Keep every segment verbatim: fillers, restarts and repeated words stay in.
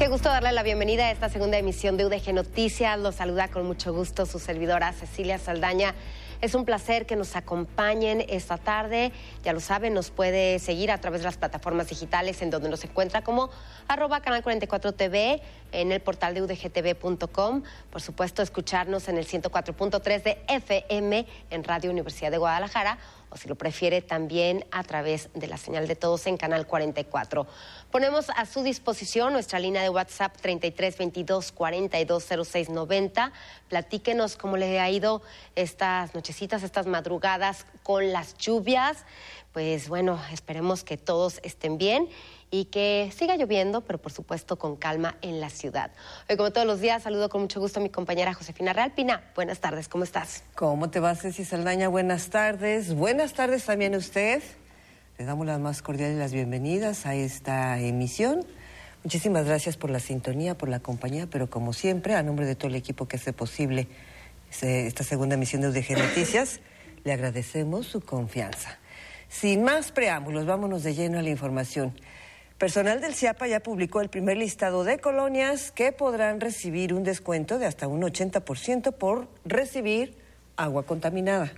Qué gusto darle la bienvenida a esta segunda emisión de U D G Noticias. Los saluda con mucho gusto su servidora Cecilia Saldaña. Es un placer que nos acompañen esta tarde. Ya lo saben, nos puede seguir a través de las plataformas digitales en donde nos encuentra como arroba canal cuarenta y cuatro T V, en el portal de U D G T V punto com. Por supuesto, escucharnos en el ciento cuatro punto tres de F M en Radio Universidad de Guadalajara, o si lo prefiere también a través de la señal de todos en Canal cuarenta y cuatro. Ponemos a su disposición nuestra línea de WhatsApp treinta y tres veintidós cuarenta y dos cero seis noventa. Platíquenos cómo le ha ido estas nochecitas, estas madrugadas con las lluvias. Pues bueno, esperemos que todos estén bien y que siga lloviendo, pero por supuesto con calma en la ciudad. Hoy, como todos los días, saludo con mucho gusto a mi compañera Josefina Real. Pina, buenas tardes, ¿cómo estás? ¿Cómo te va, Ceci Saldaña? Buenas tardes. Buenas tardes también a usted. Le damos las más cordiales las bienvenidas a esta emisión. Muchísimas gracias por la sintonía, por la compañía, pero como siempre, a nombre de todo el equipo que hace posible esta segunda emisión de U D G Noticias, le agradecemos su confianza. Sin más preámbulos, vámonos de lleno a la información. Personal del CIAPA ya publicó el primer listado de colonias que podrán recibir un descuento de hasta un ochenta por ciento por recibir agua contaminada.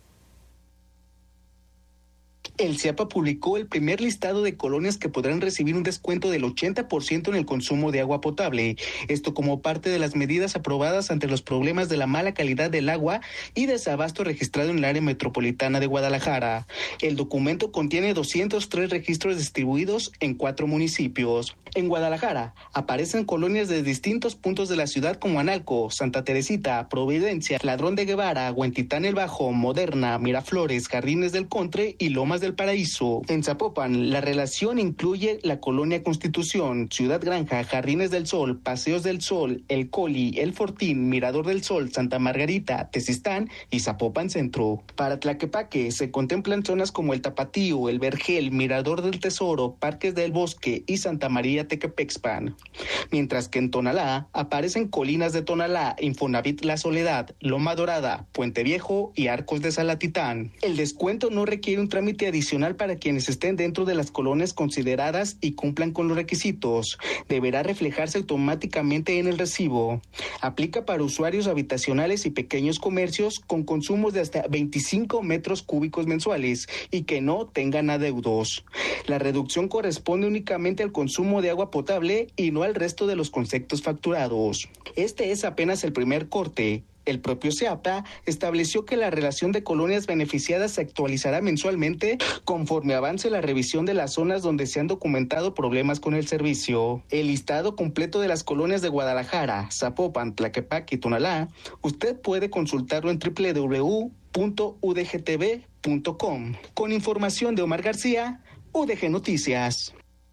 El CIAPA publicó el primer listado de colonias que podrán recibir un descuento del ochenta por ciento en el consumo de agua potable. Esto como parte de las medidas aprobadas ante los problemas de la mala calidad del agua y desabasto registrado en el área metropolitana de Guadalajara. El documento contiene doscientos tres registros distribuidos en cuatro municipios. En Guadalajara aparecen colonias de distintos puntos de la ciudad como Analco, Santa Teresita, Providencia, Ladrón de Guevara, Huentitán el Bajo, Moderna, Miraflores, Jardines del Contre y Lomas del Paraíso. En Zapopan, la relación incluye la Colonia Constitución, Ciudad Granja, Jardines del Sol, Paseos del Sol, El Coli, El Fortín, Mirador del Sol, Santa Margarita, Tezistán y Zapopan Centro. Para Tlaquepaque se contemplan zonas como El Tapatío, El Vergel, Mirador del Tesoro, Parques del Bosque y Santa María Tequepexpan. Mientras que en Tonalá aparecen Colinas de Tonalá, Infonavit La Soledad, Loma Dorada, Puente Viejo y Arcos de Salatitán. El descuento no requiere un trámite adicional para quienes estén dentro de las colonias consideradas y cumplan con los requisitos. Deberá reflejarse automáticamente en el recibo. Aplica para usuarios habitacionales y pequeños comercios con consumos de hasta veinticinco metros cúbicos mensuales y que no tengan adeudos. La reducción corresponde únicamente al consumo de agua potable y no al resto de los conceptos facturados. Este es apenas el primer corte. El propio CIAPA estableció que la relación de colonias beneficiadas se actualizará mensualmente conforme avance la revisión de las zonas donde se han documentado problemas con el servicio. El listado completo de las colonias de Guadalajara, Zapopan, Tlaquepaque y Tonalá, usted puede consultarlo en doble u doble u doble u punto u d g t v punto com. Con información de Omar García, U D G Noticias.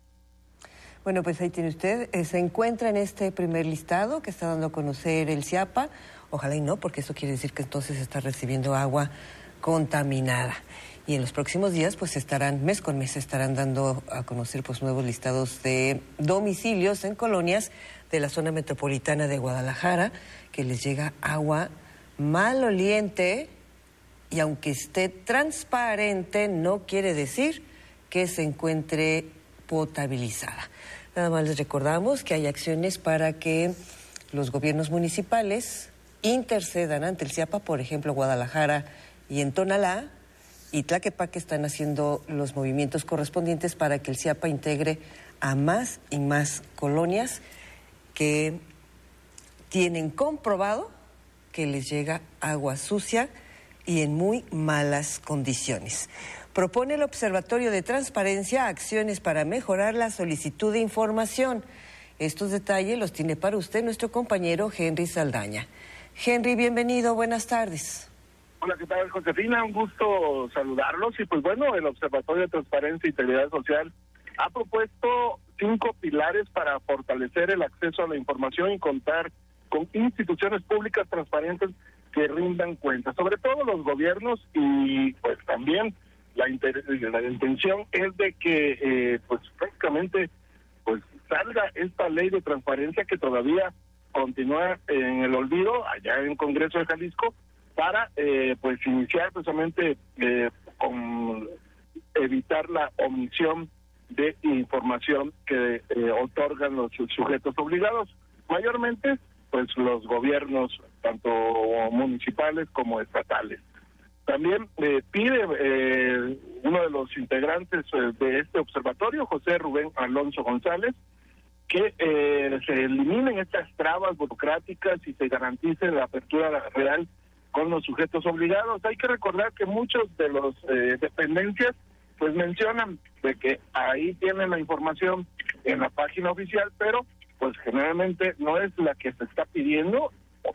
Bueno, pues ahí tiene usted, eh, se encuentra en este primer listado que está dando a conocer el CIAPA. Ojalá y no, porque eso quiere decir que entonces está recibiendo agua contaminada. Y en los próximos días, pues estarán, mes con mes, estarán dando a conocer pues nuevos listados de domicilios en colonias de la zona metropolitana de Guadalajara, que les llega agua maloliente y aunque esté transparente, no quiere decir que se encuentre potabilizada. Nada más les recordamos que hay acciones para que los gobiernos municipales intercedan ante el CIAPA, por ejemplo, Guadalajara y en Tonalá, y Tlaquepaque están haciendo los movimientos correspondientes para que el CIAPA integre a más y más colonias que tienen comprobado que les llega agua sucia y en muy malas condiciones. Propone el Observatorio de Transparencia acciones para mejorar la solicitud de información. Estos detalles los tiene para usted nuestro compañero Henry Saldaña. Henry, bienvenido, buenas tardes. Hola, ¿qué tal, Josefina? Un gusto saludarlos. Y pues bueno, el Observatorio de Transparencia e Integridad Social ha propuesto cinco pilares para fortalecer el acceso a la información y contar con instituciones públicas transparentes que rindan cuentas, sobre todo los gobiernos, y pues también la, inter la intención es de que eh, pues prácticamente pues salga esta ley de transparencia que todavía continúa en el olvido allá en el Congreso de Jalisco para eh, pues iniciar precisamente eh, con evitar la omisión de información que eh, otorgan los sujetos obligados, mayormente pues los gobiernos tanto municipales como estatales. También eh, pide eh, uno de los integrantes eh, de este observatorio, José Rubén Alonso González, que eh, se eliminen estas trabas burocráticas y se garantice la apertura real con los sujetos obligados. Hay que recordar que muchos de los eh, dependencias pues mencionan de que ahí tienen la información en la página oficial, pero pues generalmente no es la que se está pidiendo,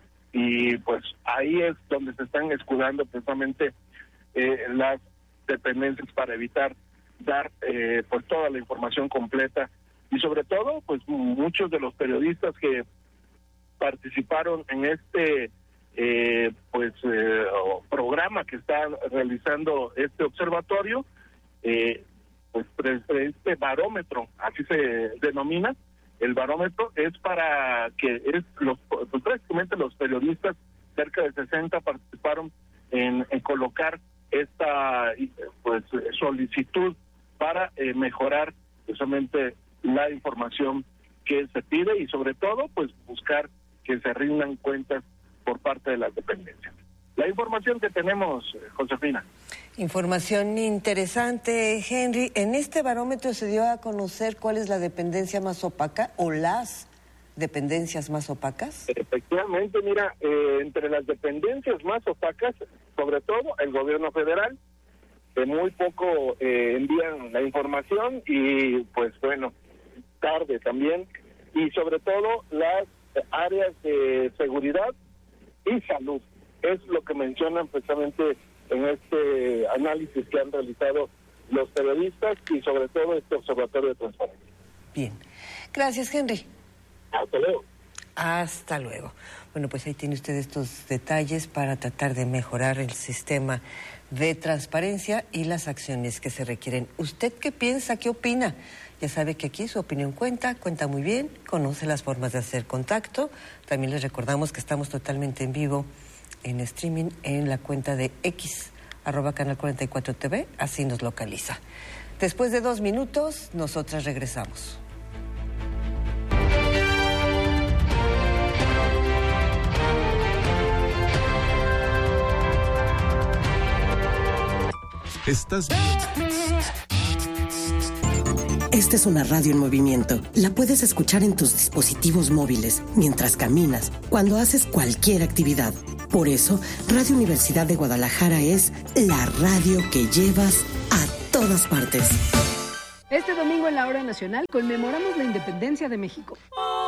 y pues ahí es donde se están escudando precisamente eh, las dependencias para evitar dar eh, pues toda la información completa, y sobre todo pues muchos de los periodistas que participaron en este eh, pues eh, programa que está realizando este observatorio, eh, pues este barómetro, así se denomina. El barómetro es para que es los pues prácticamente los periodistas, cerca de sesenta, participaron en, en colocar esta pues solicitud para eh, mejorar precisamente la información que se pide, y sobre todo pues buscar que se rindan cuentas por parte de las dependencias. La información que tenemos, Josefina. Información interesante, Henry. En este barómetro se dio a conocer cuál es la dependencia más opaca o las dependencias más opacas. Efectivamente, mira, eh, entre las dependencias más opacas, sobre todo el gobierno federal, que muy poco eh, envían la información y pues bueno, tarde también, y sobre todo las áreas de seguridad y salud. Es lo que mencionan precisamente en este análisis que han realizado los periodistas y sobre todo este observatorio de transparencia. Bien. Gracias, Henry. Hasta luego. Hasta luego. Bueno, pues ahí tiene usted estos detalles para tratar de mejorar el sistema de transparencia y las acciones que se requieren. ¿Usted qué piensa? ¿Qué opina? Ya sabe que aquí su opinión cuenta, cuenta muy bien, conoce las formas de hacer contacto. También les recordamos que estamos totalmente en vivo en streaming en la cuenta de X, arroba Canal cuarenta y cuatro T V, así nos localiza. Después de dos minutos, nosotras regresamos. Estás bien. Esta es una radio en movimiento. La puedes escuchar en tus dispositivos móviles, mientras caminas, cuando haces cualquier actividad. Por eso, Radio Universidad de Guadalajara es la radio que llevas a todas partes. Este domingo en la Hora Nacional conmemoramos la independencia de México.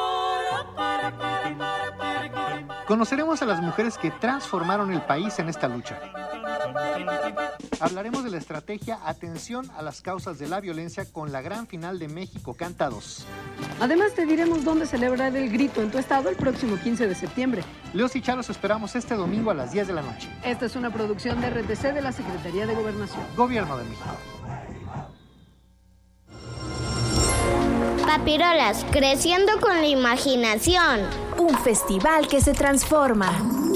Conoceremos a las mujeres que transformaron el país en esta lucha. Hablaremos de la estrategia Atención a las causas de la violencia con la gran final de México Canta dos. Además te diremos dónde celebrar el grito en tu estado el próximo quince de septiembre. Leos y Charos esperamos este domingo a las diez de la noche. Esta es una producción de R T C de la Secretaría de Gobernación. Gobierno de México. Papirolas, creciendo con la imaginación. Un festival que se transforma.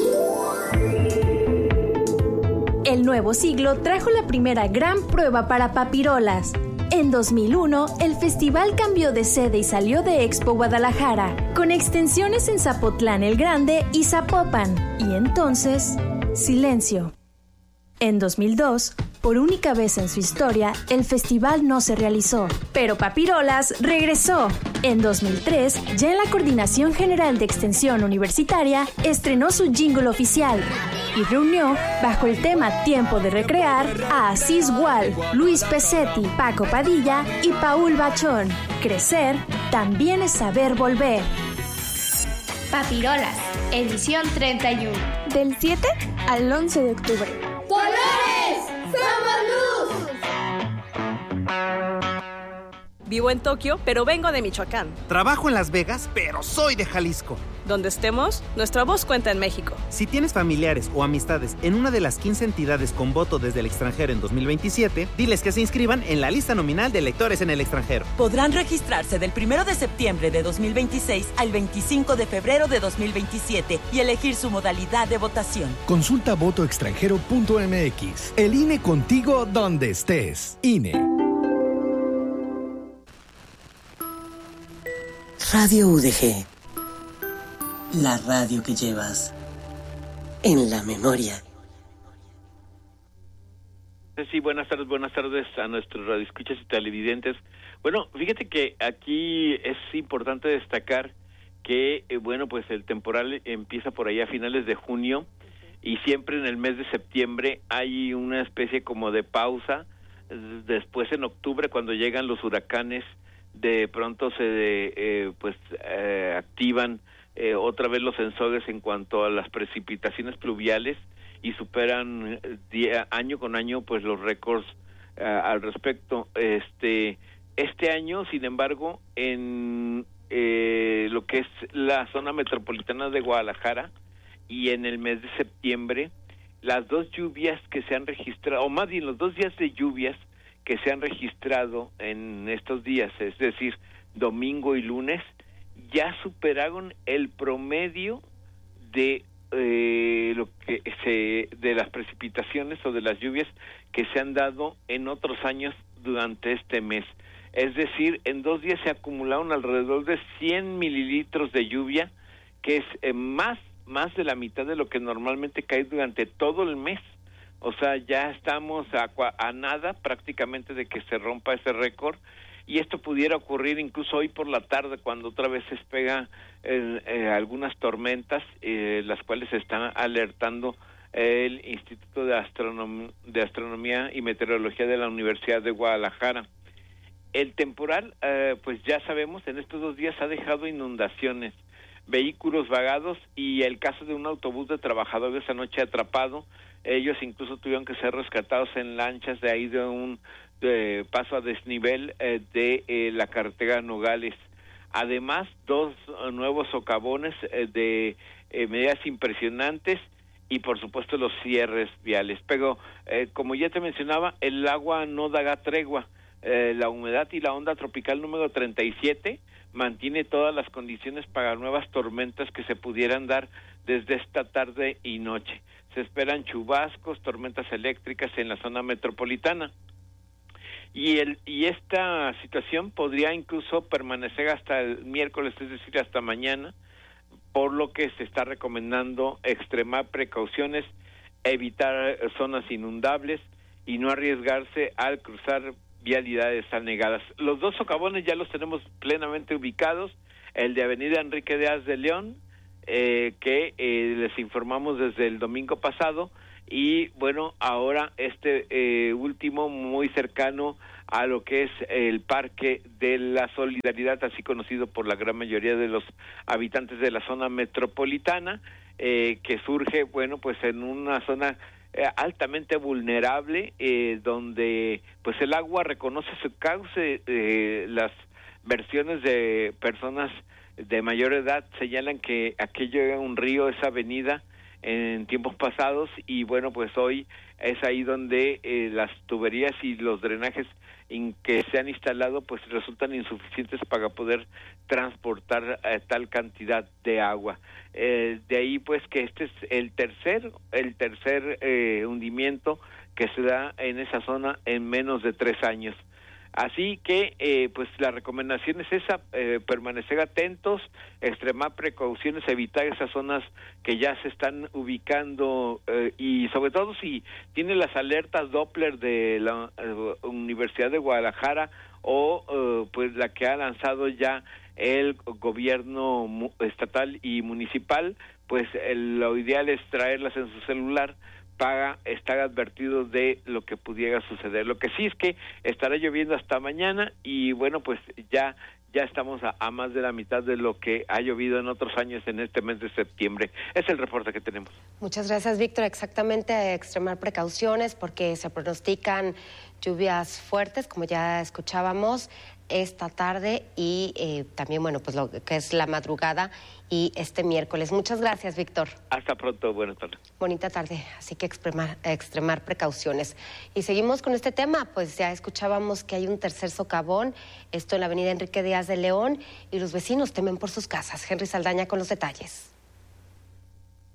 El nuevo siglo trajo la primera gran prueba para Papirolas. En dos mil uno, el festival cambió de sede y salió de Expo Guadalajara, con extensiones en Zapotlán el Grande y Zapopan. Y entonces, silencio. En dos mil dos, por única vez en su historia, el festival no se realizó, pero Papirolas regresó. En dos mil tres, ya en la Coordinación General de Extensión Universitaria, estrenó su jingle oficial y reunió, bajo el tema Tiempo de Recrear, a Asís Gual, Luis Pesetti, Paco Padilla y Paul Bachón. Crecer también es saber volver. Papirolas, edición treinta y uno. Del siete al once de octubre. ¡Colores! ¡Somos luz! Vivo en Tokio, pero vengo de Michoacán. Trabajo en Las Vegas, pero soy de Jalisco. Donde estemos, nuestra voz cuenta en México. Si tienes familiares o amistades en una de las quince entidades con voto desde el extranjero en dos mil veintisiete, diles que se inscriban en la lista nominal de electores en el extranjero. Podrán registrarse del primero de septiembre de dos mil veintiséis al veinticinco de febrero de dos mil veintisiete y elegir su modalidad de votación. Consulta voto extranjero punto m x. El I N E contigo donde estés. I N E. Radio U D G. La radio que llevas en la memoria. Sí, buenas tardes, buenas tardes a nuestros radioescuchas y televidentes. Bueno, fíjate que aquí es importante destacar que, eh, bueno, pues el temporal empieza por ahí a finales de junio y siempre en el mes de septiembre hay una especie como de pausa. Después en octubre, cuando llegan los huracanes, de pronto se eh, pues eh, activan eh, otra vez los sensores en cuanto a las precipitaciones pluviales y superan día, año con año pues los récords uh, al respecto. Este este año, sin embargo, en eh, lo que es la zona metropolitana de Guadalajara y en el mes de septiembre, las dos lluvias que se han registrado, o más bien los dos días de lluvias que se han registrado en estos días, es decir, domingo y lunes, ya superaron el promedio de eh, lo que se de las precipitaciones o de las lluvias que se han dado en otros años durante este mes. Es decir, en dos días se acumularon alrededor de cien mililitros de lluvia, que es eh, más más de la mitad de lo que normalmente cae durante todo el mes. O sea, ya estamos a, a nada prácticamente de que se rompa ese récord, y esto pudiera ocurrir incluso hoy por la tarde, cuando otra vez se despega eh, eh, algunas tormentas, eh, las cuales están alertando el Instituto de, Astronom- de Astronomía y Meteorología de la Universidad de Guadalajara. El temporal, eh, pues ya sabemos, en estos dos días ha dejado inundaciones, vehículos vagados y el caso de un autobús de trabajadores anoche atrapado. Ellos incluso tuvieron que ser rescatados en lanchas de ahí de un de paso a desnivel eh, de eh, la carretera Nogales. Además, dos uh, nuevos socavones eh, de eh, medidas impresionantes y por supuesto los cierres viales. Pero eh, como ya te mencionaba, el agua no da tregua. Eh, la humedad y la onda tropical número treinta y siete mantiene todas las condiciones para nuevas tormentas que se pudieran dar desde esta tarde y noche. Se esperan chubascos, tormentas eléctricas en la zona metropolitana. Y el y esta situación podría incluso permanecer hasta el miércoles, es decir, hasta mañana, por lo que se está recomendando extremar precauciones, evitar zonas inundables y no arriesgarse al cruzar vialidades anegadas. Los dos socavones ya los tenemos plenamente ubicados, el de Avenida Enrique Díaz de León, eh, que eh, les informamos desde el domingo pasado, y bueno, ahora este eh, último muy cercano a lo que es el Parque de la Solidaridad, así conocido por la gran mayoría de los habitantes de la zona metropolitana, eh, que surge, bueno, pues en una zona eh, altamente vulnerable, eh, donde pues el agua reconoce su cauce. Eh, las versiones de personas de mayor edad señalan que aquello era un río, esa avenida, en tiempos pasados, y bueno, pues hoy es ahí donde eh, las tuberías y los drenajes en que se han instalado pues resultan insuficientes para poder transportar eh, tal cantidad de agua. Eh, de ahí pues que este es el tercer el tercer eh, hundimiento que se da en esa zona en menos de tres años. Así que, eh, pues la recomendación es esa, eh, permanecer atentos, extremar precauciones, evitar esas zonas que ya se están ubicando, eh, y sobre todo si tiene las alertas Doppler de la eh, Universidad de Guadalajara o eh, pues la que ha lanzado ya el gobierno mu- estatal y municipal, pues el, lo ideal es traerlas en su celular para estar advertidos de lo que pudiera suceder. Lo que sí es que estará lloviendo hasta mañana y bueno, pues ya ya estamos a, a más de la mitad de lo que ha llovido en otros años en este mes de septiembre. Es el reporte que tenemos. Muchas gracias, Víctor. Exactamente, a extremar precauciones porque se pronostican lluvias fuertes, como ya escuchábamos, esta tarde y eh, también, bueno, pues lo que es la madrugada y este miércoles. Muchas gracias, Víctor. Hasta pronto, buenas tardes. Bonita tarde, así que extremar, extremar precauciones. Y seguimos con este tema, pues ya escuchábamos que hay un tercer socavón, esto en la avenida Enrique Díaz de León, y los vecinos temen por sus casas. Henry Saldaña con los detalles.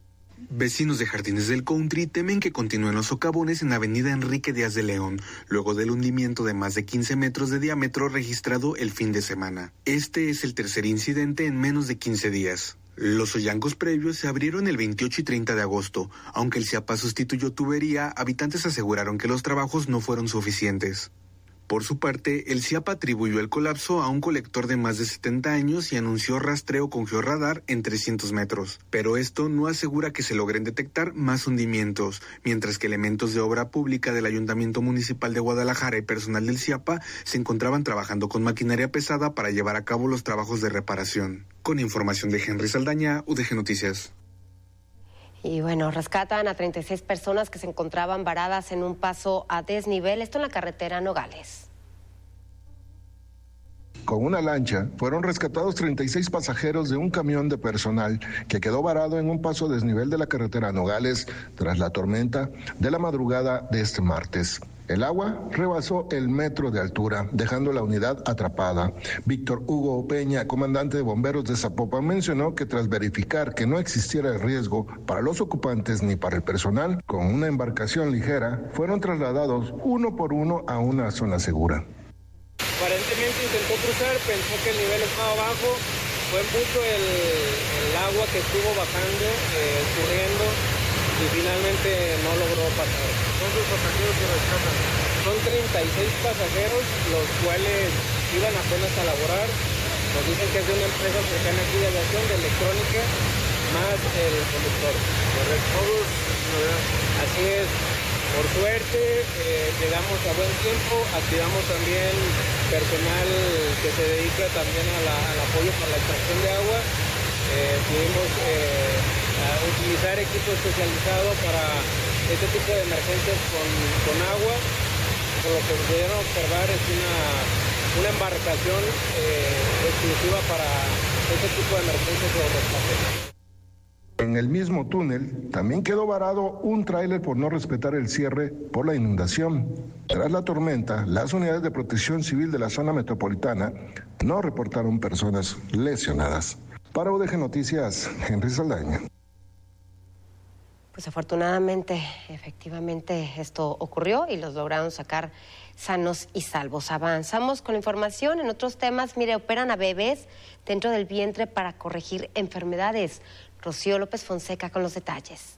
Vecinos de Jardines del Country temen que continúen los socavones en Avenida Enrique Díaz de León, luego del hundimiento de más de quince metros de diámetro registrado el fin de semana. Este es el tercer incidente en menos de quince días. Los hoyangos previos se abrieron el veintiocho y treinta de agosto. Aunque el CIAPA sustituyó tubería, habitantes aseguraron que los trabajos no fueron suficientes. Por su parte, el CIAPA atribuyó el colapso a un colector de más de setenta años y anunció rastreo con georradar en trescientos metros. Pero esto no asegura que se logren detectar más hundimientos, mientras que elementos de obra pública del Ayuntamiento Municipal de Guadalajara y personal del CIAPA se encontraban trabajando con maquinaria pesada para llevar a cabo los trabajos de reparación. Con información de Henry Saldaña, U D G Noticias. Y bueno, rescatan a treinta y seis personas que se encontraban varadas en un paso a desnivel, esto en la carretera Nogales. Con una lancha fueron rescatados treinta y seis pasajeros de un camión de personal que quedó varado en un paso a desnivel de la carretera Nogales tras la tormenta de la madrugada de este martes. El agua rebasó el metro de altura, dejando la unidad atrapada. Víctor Hugo Peña, comandante de bomberos de Zapopan, mencionó que tras verificar que no existiera el riesgo para los ocupantes ni para el personal, con una embarcación ligera, fueron trasladados uno por uno a una zona segura. Aparentemente intentó cruzar, pensó que el nivel estaba bajo, fue mucho el, el agua que estuvo bajando, eh, corriendo, y finalmente no logró pasar. ¿Cuántos pasajeros se rescatan? Son treinta y seis pasajeros, los cuales iban apenas a laborar. Nos dicen que es de una empresa cercana aquí de aviación, de electrónica, más el conductor. Todos, así es. Por suerte, eh, llegamos a buen tiempo, activamos también personal que se dedica también a la, al apoyo para la extracción de agua. Eh, pudimos eh, a utilizar equipo especializado para este tipo de emergencias con, con agua. Por lo que pudieron observar es una, una embarcación eh, exclusiva para este tipo de emergencias de rescate. En el mismo túnel también quedó varado un tráiler por no respetar el cierre por la inundación. Tras la tormenta, las unidades de protección civil de la zona metropolitana no reportaron personas lesionadas. Para U D G Noticias, Henry Saldaña. Pues afortunadamente, efectivamente, esto ocurrió y los lograron sacar sanos y salvos. Avanzamos con la información. En otros temas, mire, operan a bebés dentro del vientre para corregir enfermedades. Rocío López Fonseca con los detalles.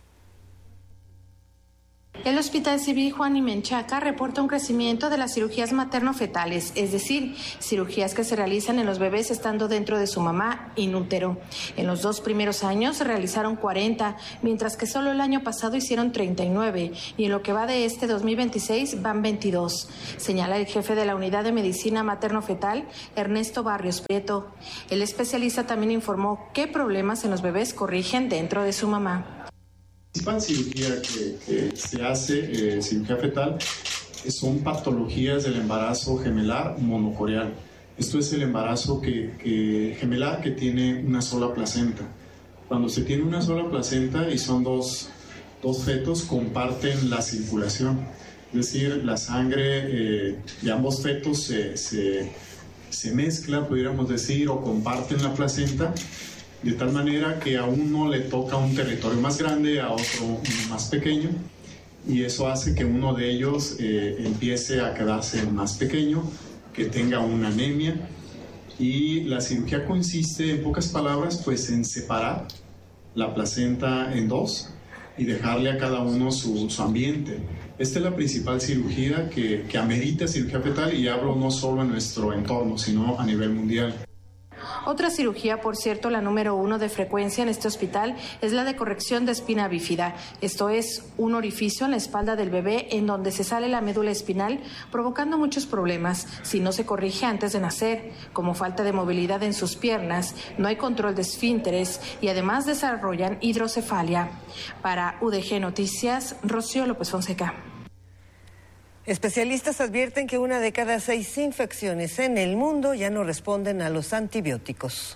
El Hospital Civil Juan y Menchaca reporta un crecimiento de las cirugías materno-fetales, es decir, cirugías que se realizan en los bebés estando dentro de su mamá in útero. En los dos primeros años se realizaron cuarenta, mientras que solo el año pasado hicieron treinta y nueve, y en lo que va de este dos mil veintiséis van veintidós, señala el jefe de la Unidad de Medicina Materno-Fetal, Ernesto Barrios Prieto. El especialista también informó qué problemas en los bebés corrigen dentro de su mamá. La principal cirugía que, que se hace, eh, cirugía fetal, son patologías del embarazo gemelar monocoreal. Esto es el embarazo que, que, gemelar que tiene una sola placenta. Cuando se tiene una sola placenta y son dos, dos fetos, comparten la circulación. Es decir, la sangre eh, de ambos fetos se, se, se mezcla, pudiéramos decir, o comparten la placenta, de tal manera que a uno le toca un territorio más grande, a otro más pequeño, y eso hace que uno de ellos eh, empiece a quedarse más pequeño, que tenga una anemia, y la cirugía consiste, en pocas palabras, pues en separar la placenta en dos y dejarle a cada uno su, su ambiente. Esta es la principal cirugía que, que amerita cirugía fetal, y hablo no solo en nuestro entorno, sino a nivel mundial. Otra cirugía, por cierto, la número uno de frecuencia en este hospital, es la de corrección de espina bífida. Esto es un orificio en la espalda del bebé en donde se sale la médula espinal, provocando muchos problemas si no se corrige antes de nacer, como falta de movilidad en sus piernas, no hay control de esfínteres y además desarrollan hidrocefalia. Para U D G Noticias, Rocío López Fonseca. Especialistas advierten que una de cada seis infecciones en el mundo ya no responden a los antibióticos.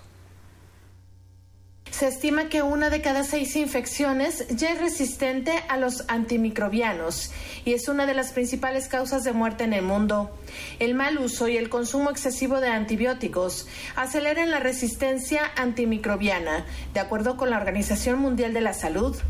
Se estima que una de cada seis infecciones ya es resistente a los antimicrobianos y es una de las principales causas de muerte en el mundo. El mal uso y el consumo excesivo de antibióticos aceleran la resistencia antimicrobiana, de acuerdo con la Organización Mundial de la Salud.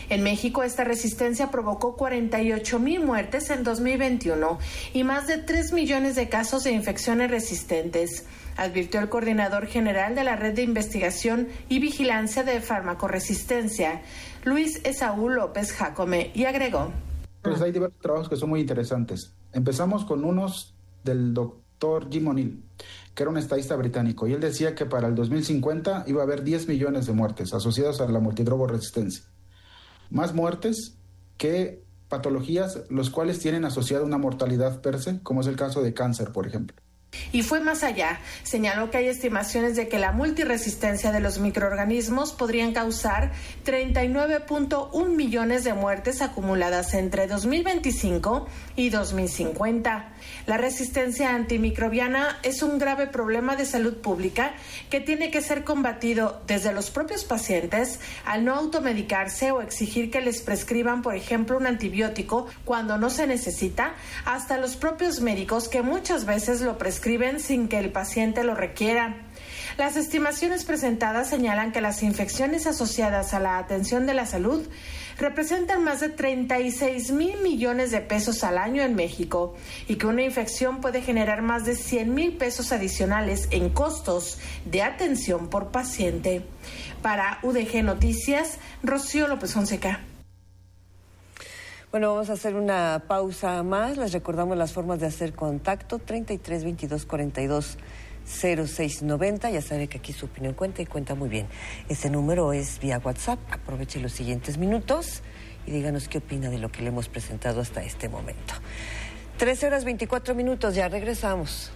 En México, esta resistencia provocó cuarenta y ocho mil muertes en dos mil veintiuno y más de tres millones de casos de infecciones resistentes, advirtió el coordinador general de la Red de Investigación y Vigilancia de Farmacoresistencia, Luis Esaú López Jacome, y agregó: Pues hay diversos trabajos que son muy interesantes. Empezamos con unos del doctor Jim O'Neill, que era un estadista británico, y él decía que para el dos mil cincuenta iba a haber diez millones de muertes asociadas a la multidrogoresistencia. Más muertes que patologías, los cuales tienen asociada una mortalidad per se, como es el caso de cáncer, por ejemplo. Y fue más allá. Señaló que hay estimaciones de que la multiresistencia de los microorganismos podrían causar treinta y nueve punto uno millones de muertes acumuladas entre dos mil veinticinco y dos mil cincuenta. La resistencia antimicrobiana es un grave problema de salud pública que tiene que ser combatido desde los propios pacientes al no automedicarse o exigir que les prescriban, por ejemplo, un antibiótico cuando no se necesita, hasta los propios médicos que muchas veces lo prescriben escriben sin que el paciente lo requiera. Las estimaciones presentadas señalan que las infecciones asociadas a la atención de la salud representan más de treinta y seis mil millones de pesos al año en México y que una infección puede generar más de cien mil pesos adicionales en costos de atención por paciente. Para U D G Noticias, Rocío López Fonseca. Bueno, vamos a hacer una pausa más. Les recordamos las formas de hacer contacto: treinta y tres, veintidós, cuarenta y dos, cero seis noventa. Ya sabe que aquí su opinión cuenta y cuenta muy bien. Ese número es vía WhatsApp. Aproveche los siguientes minutos y díganos qué opina de lo que le hemos presentado hasta este momento. trece horas veinticuatro minutos, ya regresamos.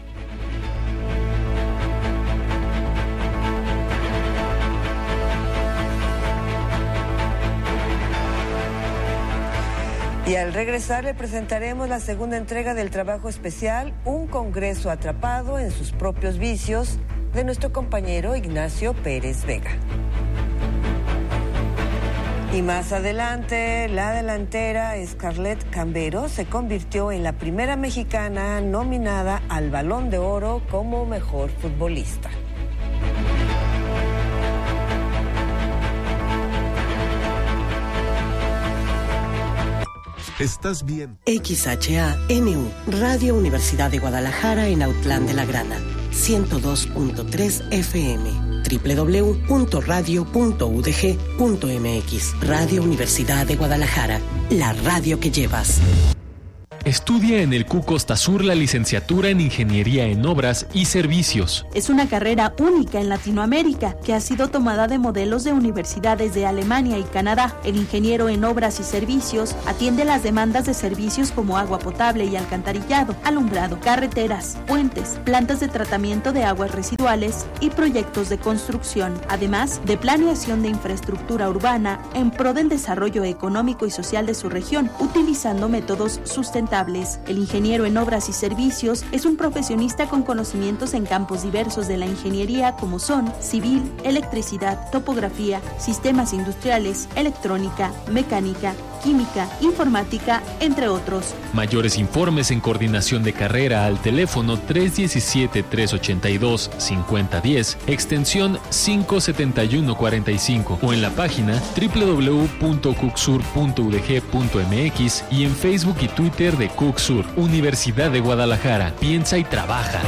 Y al regresar le presentaremos la segunda entrega del trabajo especial, Un Congreso atrapado en sus propios vicios, de nuestro compañero Ignacio Pérez Vega. Y más adelante, la delantera Scarlett Cambero se convirtió en la primera mexicana nominada al Balón de Oro como mejor futbolista. Estás bien. X H A N U, Radio Universidad de Guadalajara en Autlán de la Grana, ciento dos punto tres F M, doble u doble u doble u punto radio punto u d g punto m x. Radio Universidad de Guadalajara, la radio que llevas. Estudia en el C U Costa Sur la licenciatura en Ingeniería en Obras y Servicios. Es una carrera única en Latinoamérica que ha sido tomada de modelos de universidades de Alemania y Canadá. El ingeniero en Obras y Servicios atiende las demandas de servicios como agua potable y alcantarillado, alumbrado, carreteras, puentes, plantas de tratamiento de aguas residuales y proyectos de construcción, además de planeación de infraestructura urbana en pro del desarrollo económico y social de su región, utilizando métodos sustentables. El ingeniero en Obras y Servicios es un profesionista con conocimientos en campos diversos de la ingeniería como son civil, electricidad, topografía, sistemas industriales, electrónica, mecánica, química, informática, entre otros. Mayores informes en coordinación de carrera al teléfono tres uno siete, tres ocho dos, cinco cero uno cero, extensión cinco siete uno cuatro cinco o en la página doble u doble u doble u punto cucsur punto u d g punto m x y en Facebook y Twitter de Cucsur, Universidad de Guadalajara. Piensa y trabaja.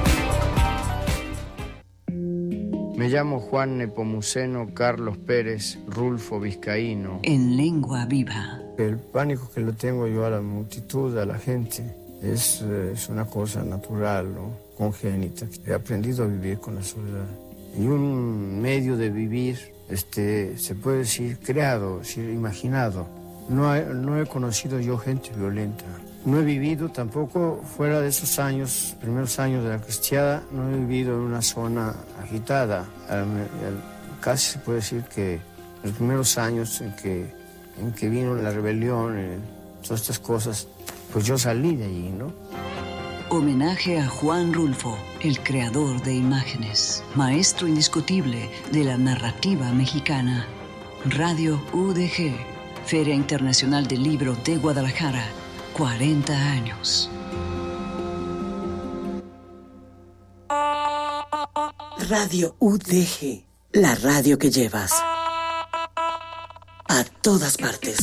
Me llamo Juan Nepomuceno Carlos Pérez Rulfo Vizcaíno. En lengua viva. El pánico que lo tengo yo a la multitud, a la gente, es, es una cosa natural, ¿no? Congénita. He aprendido a vivir con la soledad. Y un medio de vivir, este, se puede decir, creado, decir, imaginado. No he, no he conocido yo gente violenta. No he vivido tampoco fuera de esos años, primeros años de la cristiada, no he vivido en una zona agitada. Casi se puede decir que los primeros años en que, en que vino la rebelión, eh, todas estas cosas, pues yo salí de allí, ¿no? Homenaje a Juan Rulfo, el creador de imágenes, maestro indiscutible de la narrativa mexicana. Radio U D G, Feria Internacional del Libro de Guadalajara, cuarenta años. Radio U D G, la radio que llevas. A todas partes.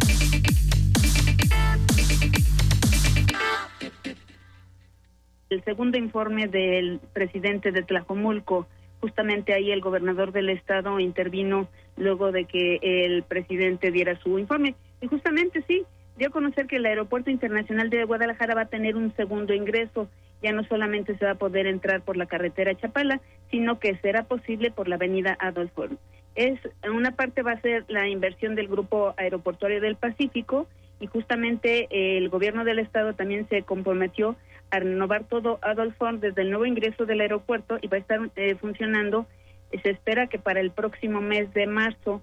El segundo informe del presidente de Tlajomulco, justamente ahí el gobernador del estado intervino luego de que el presidente diera su informe. Y justamente sí, dio a conocer que el Aeropuerto Internacional de Guadalajara va a tener un segundo ingreso. Ya no solamente se va a poder entrar por la carretera Chapala, sino que será posible por la avenida Adolfo. Es, una parte va a ser la inversión del Grupo Aeroportuario del Pacífico, y justamente el gobierno del estado también se comprometió a renovar todo Adolfo desde el nuevo ingreso del aeropuerto, y va a estar eh, funcionando. Se espera que para el próximo mes de marzo.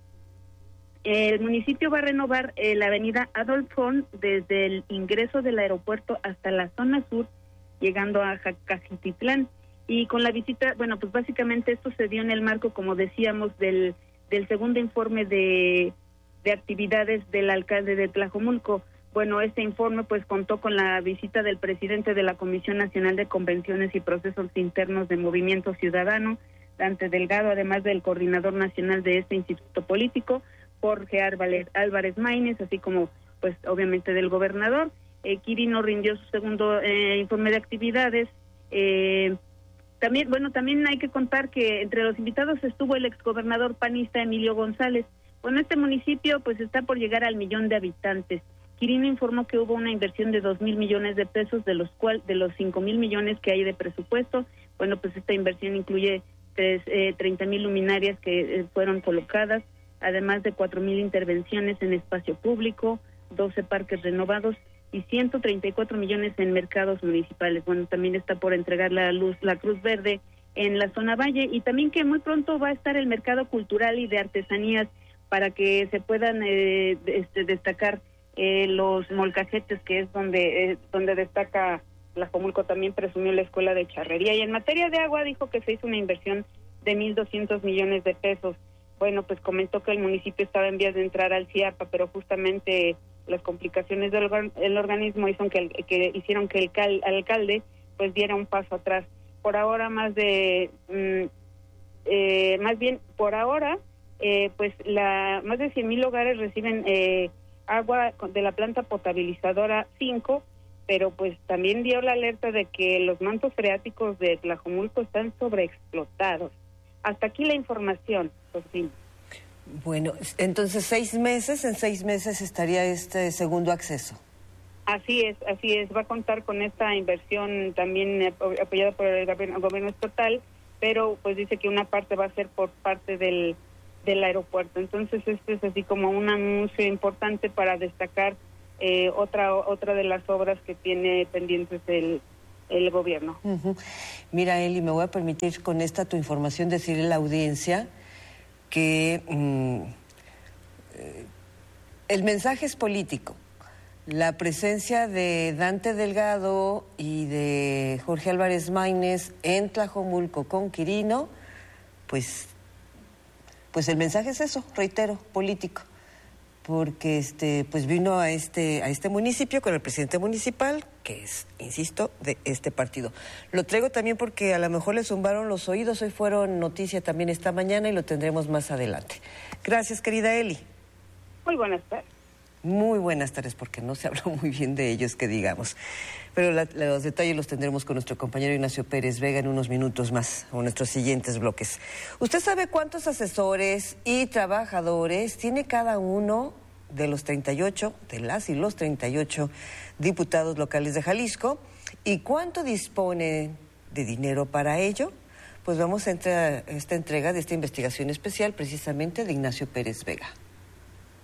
El municipio va a renovar eh, la avenida Adolfo desde el ingreso del aeropuerto hasta la zona sur, llegando a Cajititlán. Y con la visita, bueno, pues básicamente esto se dio en el marco, como decíamos, del, del segundo informe de, de actividades del alcalde de Tlajomulco. Bueno, este informe pues contó con la visita del presidente de la Comisión Nacional de Convenciones y Procesos Internos de Movimiento Ciudadano, Dante Delgado, además del coordinador nacional de este instituto político, Jorge Álvarez, Álvarez Maínez, así como pues obviamente del gobernador. Eh, Quirino rindió su segundo eh, informe de actividades. Eh, también, bueno, también hay que contar que entre los invitados estuvo el exgobernador panista Emilio González. Bueno, este municipio pues está por llegar al millón de habitantes. Quirino informó que hubo una inversión de dos mil millones de pesos, de los cual, de los cinco mil millones que hay de presupuesto. Bueno, pues esta inversión incluye tres, eh, treinta mil luminarias que eh, fueron colocadas, además de cuatro mil intervenciones en espacio público, doce parques renovados y ciento treinta y cuatro millones en mercados municipales. Bueno, también está por entregar la luz, la Cruz Verde en la zona Valle, y también que muy pronto va a estar el mercado cultural y de artesanías para que se puedan eh, este, destacar eh, los molcajetes, que es donde eh, donde destaca Tlajomulco. También presumió la escuela de charrería. Y en materia de agua dijo que se hizo una inversión de mil doscientos millones de pesos. Bueno, pues comentó que el municipio estaba en vías de entrar al CIAPA, pero justamente las complicaciones del el organismo hicieron que, el, que hicieron que el cal, alcalde pues diera un paso atrás. Por ahora más de mm, eh, más bien por ahora eh, pues la más de cien mil hogares reciben eh, agua de la planta potabilizadora cinco, pero pues también dio la alerta de que los mantos freáticos de Tlajomulco están sobreexplotados. Hasta aquí la información, por fin. Bueno, entonces seis meses, en seis meses estaría este segundo acceso. Así es, así es. Va a contar con esta inversión también apoyada por el gobierno, gobierno estatal, pero pues dice que una parte va a ser por parte del, del aeropuerto. Entonces este es así como un anuncio importante para destacar eh, otra otra de las obras que tiene pendientes el el gobierno. Uh-huh. Mira, Eli, me voy a permitir con esta tu información decirle a la audiencia que mm, eh, el mensaje es político. La presencia de Dante Delgado y de Jorge Álvarez Maínez en Tlajomulco con Quirino, pues, pues el mensaje es eso, reitero, político. Porque este, pues vino a este, a este municipio con el presidente municipal, que es, insisto, de este partido. Lo traigo también porque a lo mejor le zumbaron los oídos, hoy fueron noticia también esta mañana y lo tendremos más adelante. Gracias, querida Eli. Muy buenas tardes. Muy buenas tardes, porque no se habló muy bien de ellos, que digamos. Pero la, los detalles los tendremos con nuestro compañero Ignacio Pérez Vega en unos minutos más, o nuestros siguientes bloques. ¿Usted sabe cuántos asesores y trabajadores tiene cada uno de los treinta y ocho, de las y los treinta y ocho diputados locales de Jalisco? ¿Y cuánto dispone de dinero para ello? Pues vamos a entrar a esta entrega de esta investigación especial precisamente de Ignacio Pérez Vega.